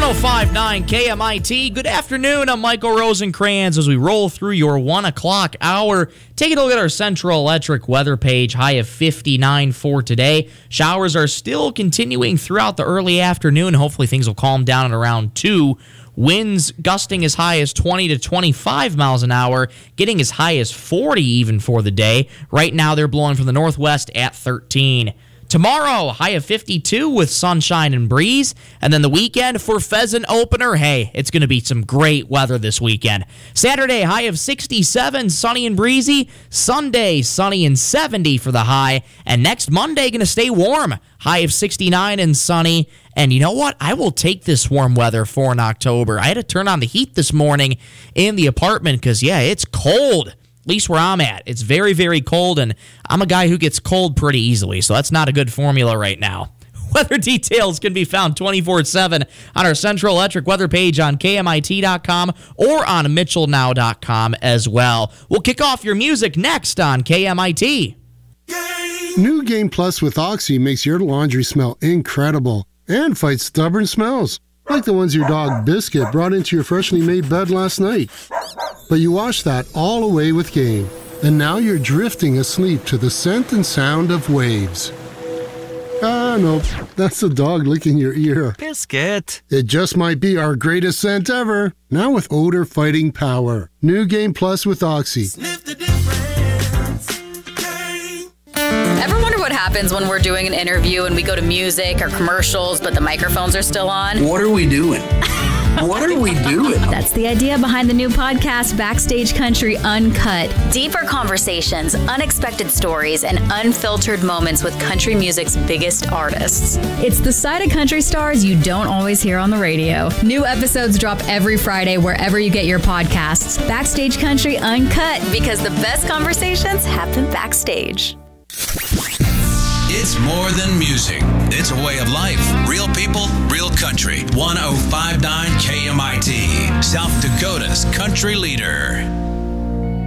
105.9 KMIT. Good afternoon. I'm Michael Rosencrans as we roll through your 1 o'clock hour. Taking a look at our Central Electric weather page. High of 59 for today. Showers are still continuing throughout the early afternoon. Hopefully things will calm down at around 2. Winds gusting as high as 20 to 25 miles an hour, getting as high as 40 even for the day. Right now they're blowing from the northwest at 13. Tomorrow, high of 52 with sunshine and breeze. And then the weekend for Pheasant Opener, hey, it's going to be some great weather this weekend. Saturday, high of 67, sunny and breezy. Sunday, sunny and 70 for the high. And next Monday, going to stay warm. High of 69 and sunny. And you know what? I will take this warm weather for in October. I had to turn on the heat this morning in the apartment because, yeah, it's cold. At least where I'm at. It's very, very cold, and I'm a guy who gets cold pretty easily, so that's not a good formula right now. Weather details can be found 24/7 on our Central Electric weather page on KMIT.com or on MitchellNow.com as well. We'll kick off your music next on KMIT. New Game Plus with Oxy makes your laundry smell incredible and fights stubborn smells, like the ones your dog Biscuit brought into your freshly made bed last night. But you washed that all away with Game, and now you're drifting asleep to the scent and sound of waves. Ah, nope, that's the dog licking your ear. Biscuit. It just might be our greatest scent ever, now with odor-fighting power. New Game Plus with Oxy. Sniff the difference. Game. Ever wonder what happens when we're doing an interview and we go to music or commercials, but the microphones are still on? What are we doing? What are we doing? That's the idea behind the new podcast, Backstage Country Uncut. Deeper conversations, unexpected stories, and unfiltered moments with country music's biggest artists. It's the side of country stars you don't always hear on the radio. New episodes drop every Friday wherever you get your podcasts. Backstage Country Uncut. Because the best conversations happen backstage. It's more than music. It's a way of life. Real people, real country. 105.9 KMIT, South Dakota's country leader.